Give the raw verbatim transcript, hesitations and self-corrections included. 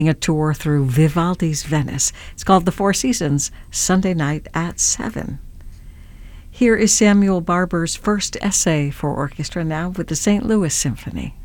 a tour through Vivaldi's Venice. It's called The Four Seasons, Sunday night at seven. Here is Samuel Barber's first essay for orchestra now with the Saint Louis Symphony.